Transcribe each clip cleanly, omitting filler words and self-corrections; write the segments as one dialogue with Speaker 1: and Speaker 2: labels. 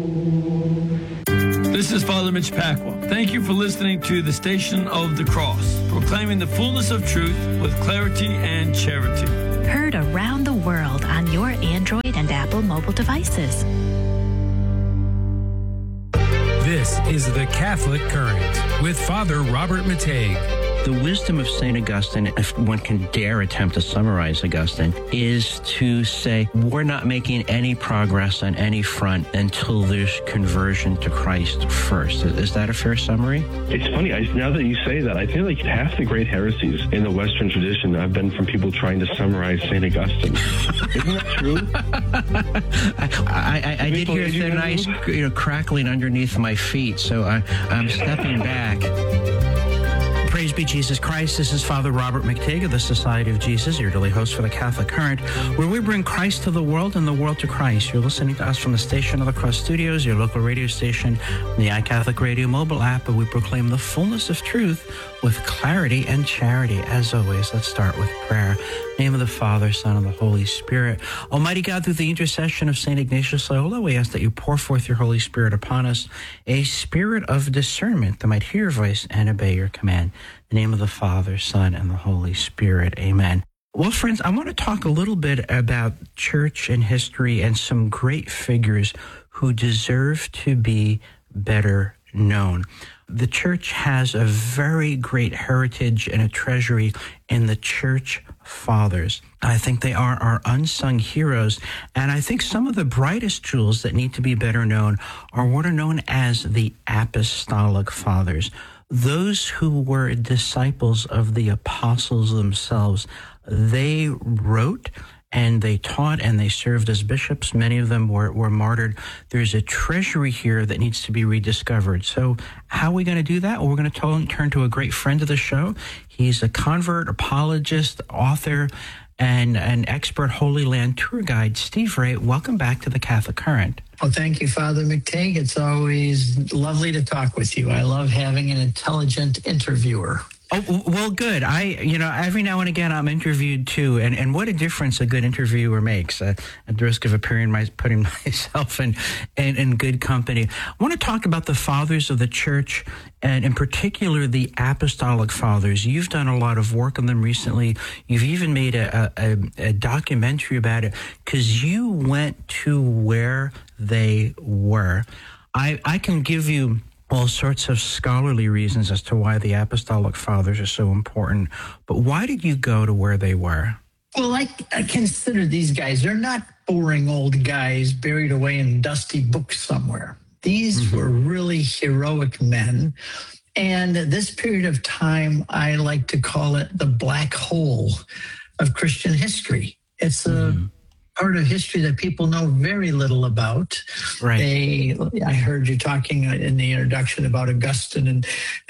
Speaker 1: This is Father Mitch Pacwa. Thank you for listening to the Station of the Cross, proclaiming the fullness of truth with clarity and charity.
Speaker 2: Heard around the world on your Android and Apple mobile devices.
Speaker 3: This is the Catholic Current with Father Robert Matei.
Speaker 4: The wisdom of St. Augustine, if one can dare attempt to summarize Augustine, is to say we're not making any progress on any front until there's conversion to Christ first. Is that a fair summary?
Speaker 5: It's funny, now that you say that, I feel like half the great heresies in the Western tradition have been from people trying to summarize St. Augustine. Isn't that true?
Speaker 4: I did hear the nice crackling underneath my feet, so I'm stepping back.
Speaker 6: Praise be Jesus Christ. This is Father Robert McTague of the Society of Jesus, your daily host for the Catholic Current, where we bring Christ to the world and the world to Christ. You're listening to us from the Station of the Cross Studios, your local radio station, the iCatholic Radio mobile app, and we proclaim the fullness of truth with clarity and charity. As always, let's start with prayer. In the name of the Father, Son, and the Holy Spirit. Almighty God, through the intercession of St. Ignatius Loyola, we ask that you pour forth your Holy Spirit upon us, a spirit of discernment that might hear your voice and obey your command. In the name of the Father, Son, and the Holy Spirit. Amen. Well, friends, I want to talk a little bit about church and history and some great figures who deserve to be better known. The church has a very great heritage and a treasury in the church fathers. I think they are our unsung heroes, and I think some of the brightest jewels that need to be better known are what are known as the apostolic fathers, those who were disciples of the apostles themselves. They wrote and they taught and they served as bishops. Many of them were martyred. There's a treasury here that needs to be rediscovered. So how are we going to do that? Well, we're going to turn to a great friend of the show. He's a convert, apologist, author, and an expert Holy Land tour guide. Steve Ray, welcome back to the Catholic Current.
Speaker 7: Well, thank you, Father McTague. It's always lovely to talk with you. I love having an intelligent interviewer.
Speaker 6: Oh, well, good. Every now and again I'm interviewed too, and what a difference a good interviewer makes, at the risk of putting myself in good company. I want to talk about the fathers of the church, and in particular the apostolic fathers. You've done a lot of work on them recently. You've even made a documentary about it because you went to where they were. I can give you all sorts of scholarly reasons as to why the apostolic fathers are so important. But why did you go to where they were?
Speaker 7: Well, I consider these guys, they're not boring old guys buried away in dusty books somewhere. These were really heroic men. And this period of time, I like to call it the black hole of Christian history. It's a part of history that people know very little about.
Speaker 6: Right.
Speaker 7: I heard you talking in the introduction about Augustine, and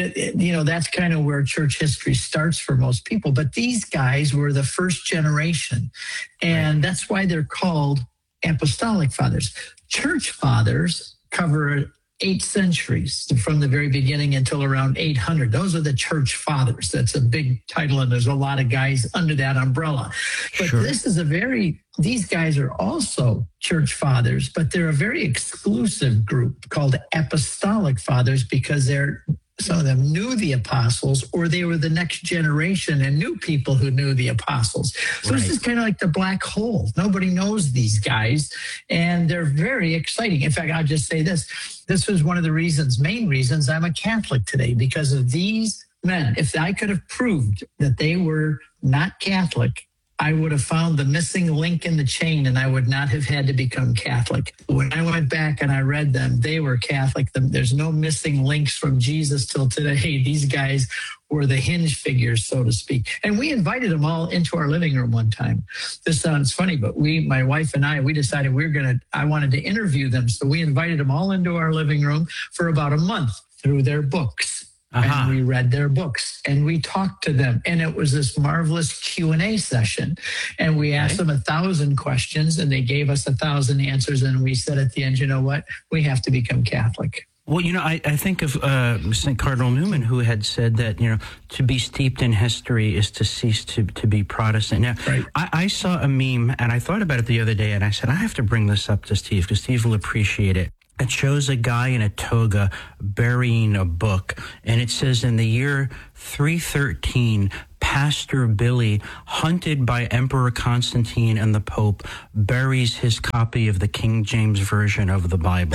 Speaker 7: that's kind of where church history starts for most people. But these guys were the first generation, and that's why they're called apostolic fathers. Church fathers cover 8 centuries from the very beginning until around 800. Those are the church fathers. That's a big title, and there's a lot of guys under that umbrella. But this is these guys are also church fathers, but they're a very exclusive group called apostolic fathers because some of them knew the apostles, or they were the next generation and knew people who knew the apostles. So This is kind of like the black hole. Nobody knows these guys, and they're very exciting. In fact, I'll just say this. This was one of the main reasons I'm a Catholic today, because of these men. If I could have proved that they were not Catholic, I would have found the missing link in the chain, and I would not have had to become Catholic. When I went back and I read them, they were Catholic. There's no missing links from Jesus till today. These guys were the hinge figures, so to speak. And we invited them all into our living room one time. This sounds funny, but my wife and I, we decided I wanted to interview them. So we invited them all into our living room for about a month through their books. And we read their books and we talked to them, and it was this marvelous Q&A session, and we asked them 1,000 questions and they gave us 1,000 answers, and we said at the end, you know what, we have to become Catholic.
Speaker 6: Well, I think of St. Cardinal Newman, who had said that, to be steeped in history is to cease to be Protestant. Now, I saw a meme, and I thought about it the other day, and I said, I have to bring this up to Steve, because Steve will appreciate it. It shows a guy in a toga burying a book. And it says in the year 313, Pastor Billy, hunted by Emperor Constantine and the Pope, buries his copy of the King James Version of the Bible.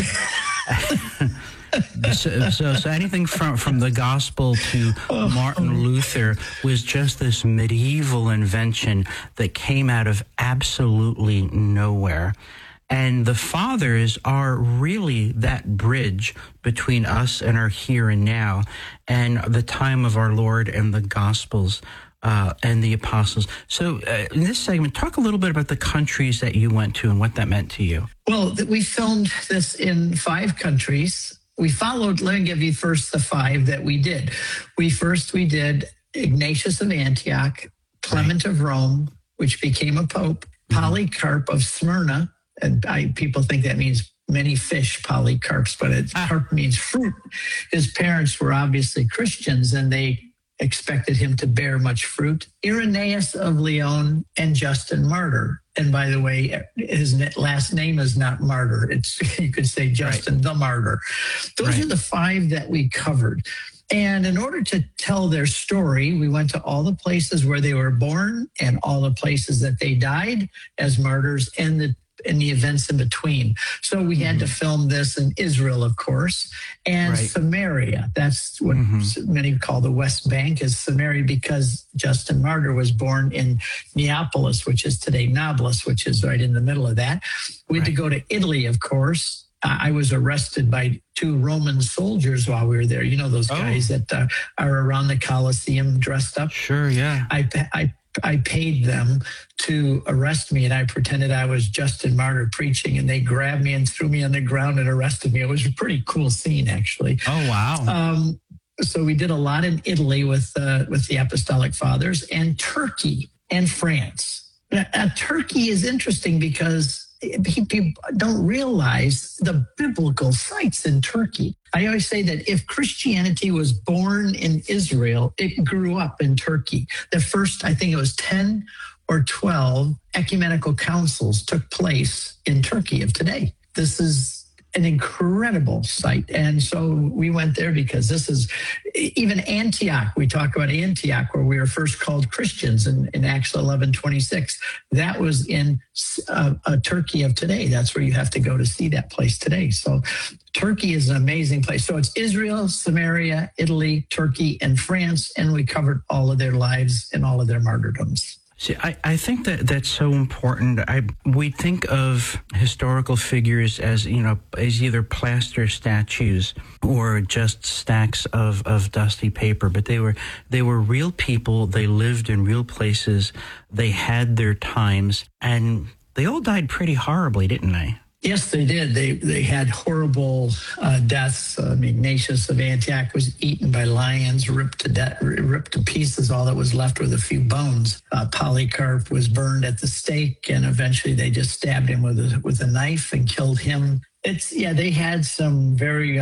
Speaker 6: So anything from the gospel to Martin Luther was just this medieval invention that came out of absolutely nowhere. And the fathers are really that bridge between us and our here and now and the time of our Lord and the Gospels and the apostles. So in this segment, talk a little bit about the countries that you went to and what that meant to you.
Speaker 7: Well, we filmed this in 5 countries. We followed, let me give you first the 5 that we did. We did Ignatius of Antioch, Clement of Rome, which became a pope, Polycarp of Smyrna, and people think that means many fish, polycarps, but carp means fruit. His parents were obviously Christians, and they expected him to bear much fruit. Irenaeus of Lyon and Justin Martyr. And by the way, his last name is not Martyr. You could say Justin the Martyr. Those are the 5 that we covered. And in order to tell their story, we went to all the places where they were born and all the places that they died as martyrs and the events in between. So we had to film this in Israel, of course, and Samaria. That's what many call the West Bank, is Samaria, because Justin Martyr was born in Neapolis, which is today Nablus, which is right in the middle of that. We had to go to Italy, of course. I was arrested by 2 Roman soldiers while we were there. You know those guys that are around the Colosseum dressed up?
Speaker 6: Sure, yeah.
Speaker 7: I paid them to arrest me, and I pretended I was Justin Martyr preaching, and they grabbed me and threw me on the ground and arrested me. It was a pretty cool scene, actually.
Speaker 6: Oh, wow.
Speaker 7: So we did a lot in Italy with the Apostolic Fathers, and Turkey and France. Now, Turkey is interesting because people don't realize the biblical sites in Turkey. I always say that if Christianity was born in Israel, it grew up in Turkey. The first, I think it was 10 or 12 ecumenical councils took place in Turkey of today. This is an incredible site. And so we went there because this is even Antioch. We talk about Antioch, where we were first called Christians in Acts 11:26. That was in Turkey of today. That's where you have to go to see that place today. So Turkey is an amazing place. So it's Israel, Samaria, Italy, Turkey, and France. And we covered all of their lives and all of their martyrdoms.
Speaker 6: See, I think that's so important. We think of historical figures as either plaster statues or just stacks of dusty paper, but they were real people. They lived in real places. They had their times, and they all died pretty horribly, didn't they?
Speaker 7: Yes, they did. They had horrible deaths. Ignatius of Antioch was eaten by lions, ripped to pieces. All that was left were a few bones. Polycarp was burned at the stake, and eventually they just stabbed him with a knife and killed him. They had some very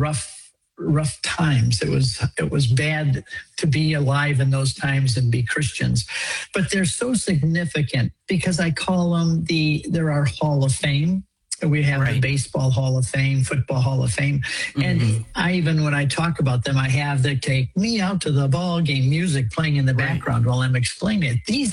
Speaker 7: rough times. It was bad to be alive in those times and be Christians, but they're so significant because I call them they're our Hall of Fame. We have the Baseball Hall of Fame, Football Hall of Fame. And when I talk about them, I have the Take Me Out to the Ball Game music playing in the background while I'm explaining it. This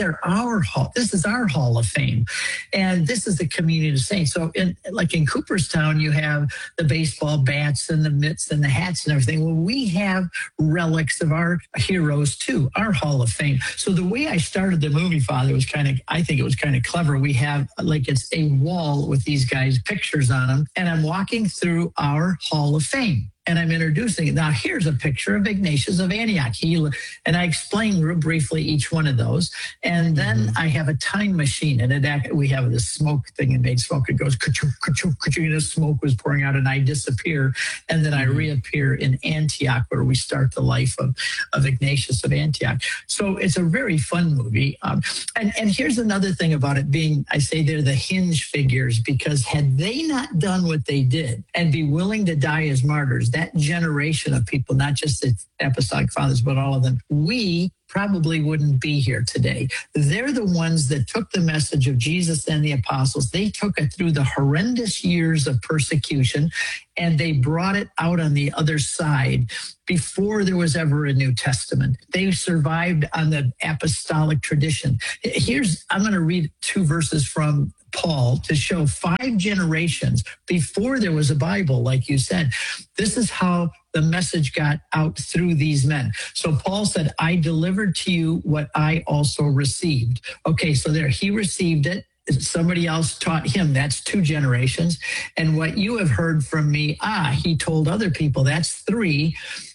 Speaker 7: is our Hall of Fame. And this is the community of saints. So in Cooperstown, you have the baseball bats and the mitts and the hats and everything. Well, we have relics of our heroes too, our Hall of Fame. So the way I started the movie, Father, was I think it was kind of clever. We have it's a wall with these guys' pictures on them, and I'm walking through our Hall of Fame. And I'm introducing it. Now, here's a picture of Ignatius of Antioch. And I explained real briefly each one of those. And then I have a time machine. And we have this smoke thing and made smoke. It goes, ka-choo, ka-choo, ka-choo. And the smoke was pouring out and I disappear. And then I reappear in Antioch, where we start the life of Ignatius of Antioch. So it's a very fun movie. And here's another thing about it being, I say they're the hinge figures, because had they not done what they did and be willing to die as martyrs, that generation of people, not just the apostolic fathers, but all of them, we probably wouldn't be here today. They're the ones that took the message of Jesus and the apostles. They took it through the horrendous years of persecution, and they brought it out on the other side before there was ever a New Testament. They survived on the apostolic tradition. I'm going to read 2 verses from Paul to show 5 generations before there was a Bible, like you said. This is how the message got out through these men. So Paul said, I delivered to you what I also received. Okay, so there, he received it. Somebody else taught him. That's 2 generations. And what you have heard from me, he told other people. That's 3.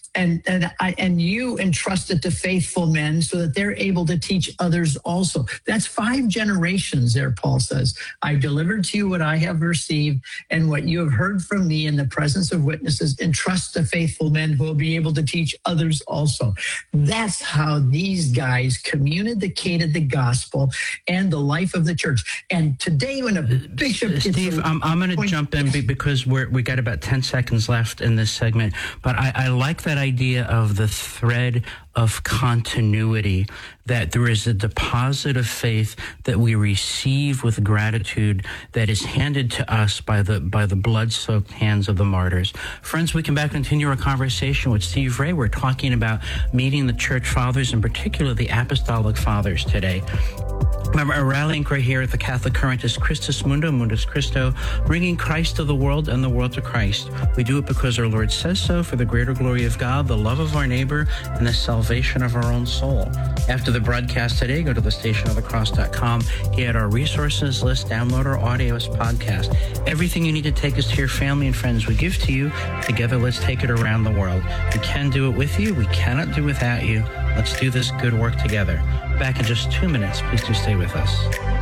Speaker 7: And you entrust it to faithful men so that they're able to teach others also. That's 5 generations there, Paul says. I delivered to you what I have received, and what you have heard from me in the presence of witnesses, entrust to faithful men who will be able to teach others also. That's how these guys communicated the gospel and the life of the church. And today when a bishop...
Speaker 6: Steve, I'm going to jump in because we got about 10 seconds left in this segment, but I like that idea of the thread of continuity, that there is a deposit of faith that we receive with gratitude that is handed to us by the blood-soaked hands of the martyrs. Friends, we can back continue our conversation with Steve Ray. We're talking about meeting the church fathers, in particular the apostolic fathers today. Remember, our rallying cry here at the Catholic Current is Christus Mundo, Mundus Christo, bringing Christ to the world and the world to Christ. We do it because our Lord says so, for the greater glory of God, the love of our neighbor, and the salvation of our own soul. After the broadcast today, go to thestationofthecross.com, get our resources list, download our audio as podcast. Everything you need to take us to your family and friends we give to you. Together, let's take it around the world. We can do it with you. We cannot do without you. Let's do this good work together. Back in just 2 minutes. Please do stay with us.